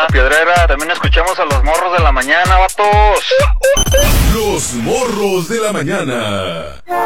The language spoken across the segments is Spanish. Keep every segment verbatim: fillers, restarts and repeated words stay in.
Piedrera. También escuchamos a los morros de la mañana, vatos. Los morros de la mañana.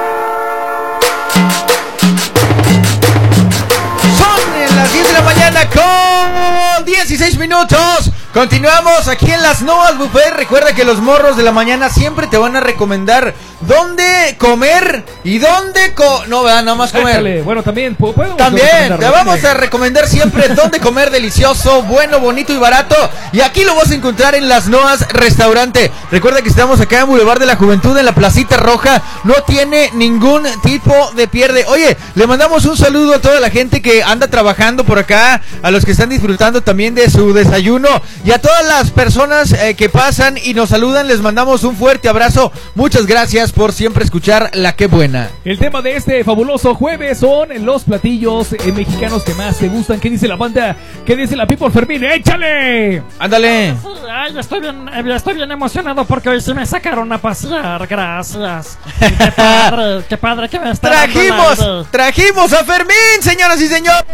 Son las diez de la mañana con dieciséis minutos. Continuamos aquí en las Noas Buffet. Recuerda que los morros de la mañana siempre te van a recomendar dónde comer y dónde co... No, ¿verdad? Nada más comer. Échale. Bueno, también podemos También te vamos a recomendar siempre dónde comer delicioso, bueno, bonito y barato. Y aquí lo vas a encontrar en las Noas Restaurante. Recuerda que estamos acá en Boulevard de la Juventud, en la Placita Roja. No tiene ningún tipo de pierde. Oye, le mandamos un saludo a toda la gente que anda trabajando por acá, a los que están disfrutando también de su desayuno. Y a todas las personas eh, que pasan y nos saludan, les mandamos un fuerte abrazo. Muchas gracias por siempre escuchar La Qué Buena. El tema de este fabuloso jueves son los platillos eh, mexicanos que más te gustan. ¿Qué dice la banda? ¿Qué dice la People Fermín? ¡Échale! Ándale. Ay, estoy bien, estoy bien emocionado porque hoy sí me sacaron a pasear. Gracias. Y qué padre, qué padre que me está Trajimos, dando el aire. trajimos a Fermín, señoras y señores.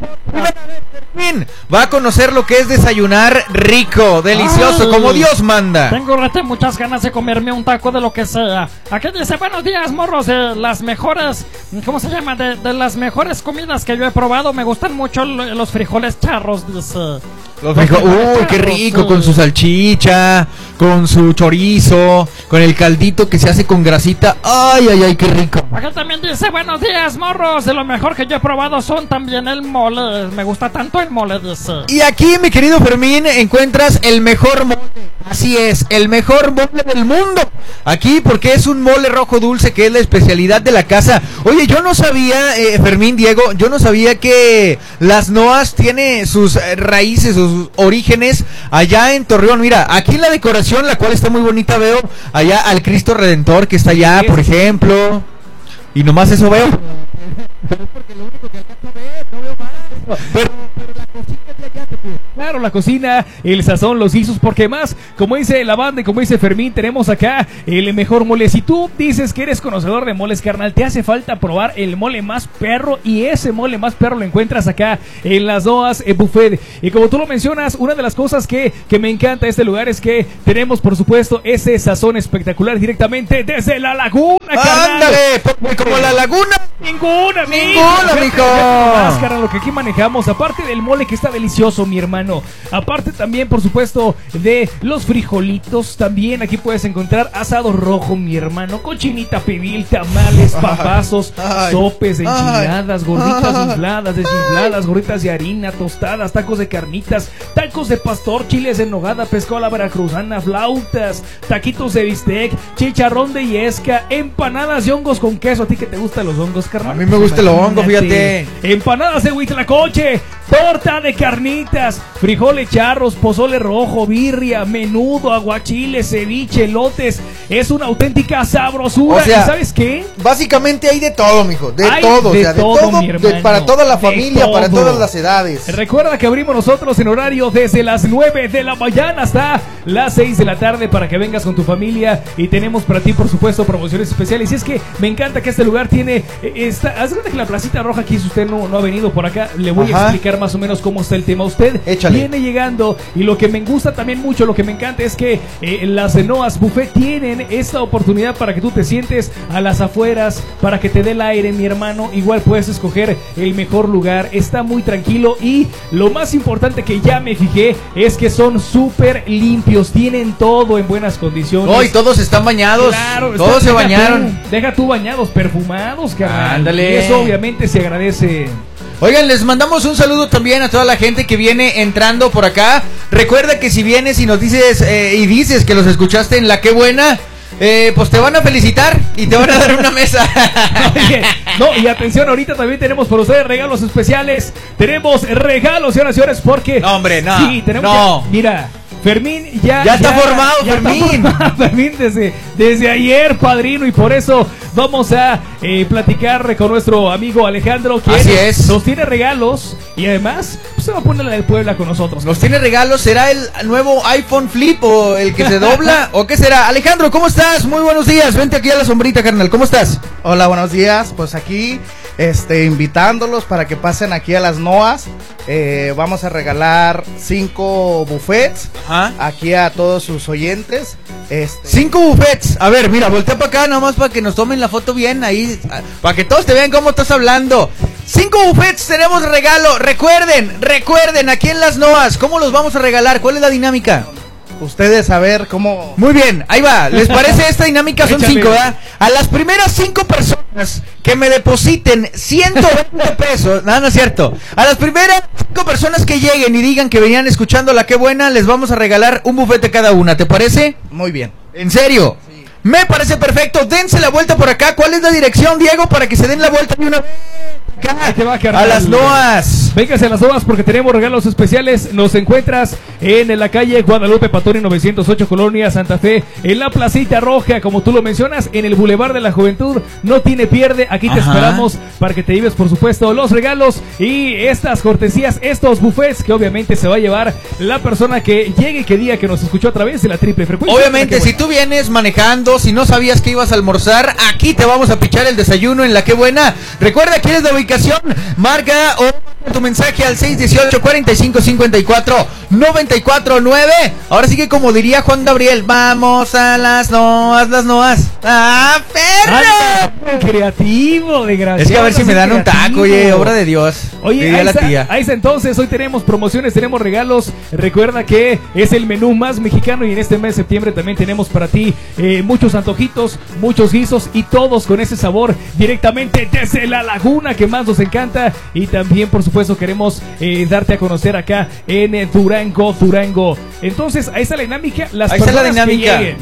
Fermín va a conocer lo que es desayunar rico, delicioso, Ay, como Dios manda. Tengo rete muchas ganas de comerme un taco de lo que sea. Aquí dice, buenos días, morros, de las mejores, ¿cómo se llama? De, de las mejores comidas que yo he probado. Me gustan mucho lo- los frijoles charros, dice. Los frijoles, uy, qué rico, con su salchicha, con su chorizo, con el caldito que se hace con grasita. Ay, ay, ay, qué rico. Acá también dice, buenos días, morros. De lo mejor que yo he probado son también el mole. Me gusta tanto el mole, dice. Y aquí, mi querido Fermín, encuentras el mejor mole. Así es, el mejor mole del mundo. Aquí, porque es un mole rojo dulce que es la especialidad de la casa. Oye, yo no sabía, eh, Fermín, Diego, yo no sabía que las Noas tiene sus eh, raíces, sus orígenes allá en Torreón. Mira, aquí la decoración, la cual está muy bonita, veo allá al Cristo Redentor que está allá, por ejemplo. Y nomás eso veo. Claro, la cocina, el sazón, los guisos, porque más, como dice la banda y como dice Fermín, tenemos acá el mejor mole. Si tú dices que eres conocedor de moles, carnal, te hace falta probar el mole más perro, y ese mole más perro lo encuentras acá en las Noas eh, Buffet. Y como tú lo mencionas, una de las cosas que, que me encanta de este lugar es que tenemos, por supuesto, ese sazón espectacular directamente desde la laguna, carnal. ¡Ándale! Porque como la laguna. Ninguna, Ninguna, mijo. mijo. Más, carnal, lo que aquí manejamos, aparte del mole que está delicioso, mi hermano. Aparte también, por supuesto, de los frijolitos, también aquí puedes encontrar asado rojo, mi hermano, cochinita pibil, tamales, papazos, ay, sopes, enchiladas, ay, gorditas ay, infladas, desinfladas, gorditas de harina, tostadas, tacos de carnitas, tacos de pastor, chiles de nogada, pescado a la veracruzana, flautas, taquitos de bistec, chicharrón de yesca, empanadas de hongos con queso. ¿A ti que te gustan los hongos, carnal? A mí me gusta el hongo, Imagínate. fíjate. Empanadas de huitlacoche, torta de carnitas, frijoles charros, pozole rojo, birria, menudo, aguachile, ceviche, elotes. Es una auténtica sabrosura. O sea, ¿y sabes qué? Básicamente hay de todo, mijo, de Hay todo, de o sea, de todo, todo, mi de- hermano, para toda la de familia, para todo. todas las edades. Recuerda que abrimos nosotros en horario desde las nueve de la mañana hasta las seis de la tarde para que vengas con tu familia, y tenemos para ti, por supuesto, promociones especiales. Y es que me encanta que este lugar tiene eh, esta, haz de cuenta que la Placita Roja, aquí si usted no, no ha venido por acá, le voy Ajá. a explicar más o menos cómo está el tema. Usted Échale. viene llegando, y lo que me gusta también mucho, lo que me encanta es que eh, las Noas Buffet tienen esta oportunidad para que tú te sientes a las afueras, para que te dé el aire, mi hermano. Igual puedes escoger el mejor lugar, está muy tranquilo, y lo más importante que ya me fijé es que son súper limpios, tienen todo en buenas condiciones. Hoy todos están bañados, Claro, todos está- se deja bañaron. tú, deja tú bañados, perfumados, carnal. Ándale. Y eso obviamente se agradece. Oigan, les mandamos un saludo también a toda la gente que viene entrando por acá. Recuerda que si vienes y nos dices eh, y dices que los escuchaste en La Qué Buena, eh, pues te van a felicitar y te van a dar una mesa. Oye, no, y atención, ahorita también tenemos por ustedes regalos especiales. Tenemos regalos, señoras y señores, porque... No, hombre, no, Sí, tenemos no. que- mira, Fermín ya... Ya está formado, ya está Fermín. formado, Fermín desde, desde ayer, padrino, y por eso vamos a eh, platicar con nuestro amigo Alejandro, que Así es. nos tiene regalos, y además pues, se va a poner la del Puebla con nosotros. Nos tiene regalos, ¿será el nuevo iPhone Flip o el que se dobla o qué será? Alejandro, ¿cómo estás? Muy buenos días, vente aquí a la sombrita, carnal, ¿cómo estás? Hola, buenos días. Pues aquí este, invitándolos para que pasen aquí a las Noas. Eh, vamos a regalar cinco buffets Ajá. aquí a todos sus oyentes. Este, Cinco buffets. A ver, mira, voltea para acá nomás para que nos tomen la foto bien ahí, para que todos te vean cómo estás hablando. Cinco buffets, tenemos regalo. Recuerden, recuerden, aquí en las Noas, ¿cómo los vamos a regalar? ¿Cuál es la dinámica? Ustedes a ver cómo... Muy bien, ahí va. ¿Les parece esta dinámica? Son Échale. cinco, ¿verdad? A las primeras cinco personas que me depositen ciento veinte pesos, no, no es cierto. A las primeras cinco personas que lleguen y digan que venían escuchando La Qué Buena, les vamos a regalar un bufete cada una, ¿te parece? Muy bien. ¿En serio? Sí. Me parece perfecto. Dense la vuelta por acá. ¿Cuál es la dirección, Diego, para que se den la vuelta de una vez? Ahí te va, A carnal. las Noas. Véngase a las Noas porque tenemos regalos especiales. Nos encuentras en la calle Guadalupe Patoni novecientos ocho, Colonia Santa Fe, en la Placita Roja, como tú lo mencionas, en el Boulevard de la Juventud. No tiene pierde. Aquí te Ajá. esperamos para que te lleves, por supuesto, los regalos y estas cortesías, estos buffets que obviamente se va a llevar la persona que llegue y que diga que nos escuchó a través de la triple frecuencia. Obviamente, si tú vienes manejando, si no sabías que ibas a almorzar, aquí te vamos a pichar el desayuno en La Qué Buena. Recuerda que eres de ubicación, marca o tu mensaje al seis uno ocho, cuatro cinco, cinco cuatro, nueve cuatro nueve. Ahora sí que, como diría Juan Gabriel, vamos a las Noas, las Noas. ¡Ah, perro! Creativo, desgraciado. Es que a ver si me dan un taco, oye, obra de Dios. Oye, diría ahí la está, tía. ahí está entonces, hoy tenemos promociones, tenemos regalos. Recuerda que es el menú más mexicano y en este mes de septiembre también tenemos para ti eh, muchos antojitos, muchos guisos y todos con ese sabor directamente desde la laguna que más nos encanta. Y también, por supuesto, queremos eh, darte a conocer acá en eh, Durango, Durango. Entonces, ahí está la dinámica. Las Ahí está la personas que dinámica. lleguen.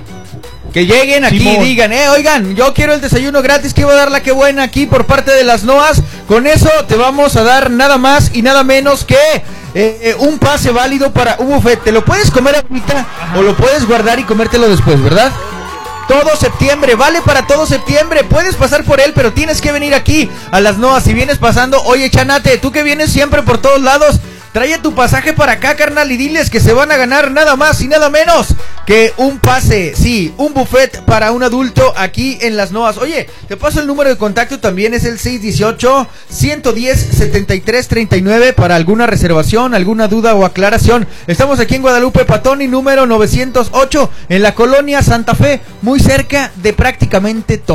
Que lleguen aquí Simón. y digan, eh, oigan, yo quiero el desayuno gratis que iba a dar La Qué Buena aquí por parte de las Noas. Con eso te vamos a dar nada más y nada menos que eh, eh, un pase válido para un buffet. Te lo puedes comer ahorita o lo puedes guardar y comértelo después, ¿verdad? Todo septiembre, vale para todo septiembre. Puedes pasar por él, pero tienes que venir aquí a las Noas. Si vienes pasando, oye, Chanate, tú que vienes siempre por todos lados, trae tu pasaje para acá, carnal, y diles que se van a ganar nada más y nada menos que un pase, sí, un buffet para un adulto aquí en las Noas. Oye, te paso el número de contacto también, es el seis uno ocho, uno uno cero, siete tres tres nueve para alguna reservación, alguna duda o aclaración. Estamos aquí en Guadalupe Patoni, número novecientos ocho, en la colonia Santa Fe, muy cerca de prácticamente todo.